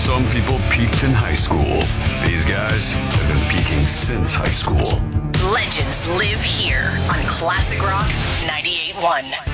Some people peaked in high school. These guys have been peaking since high school. Legends live here on Classic Rock 98.1.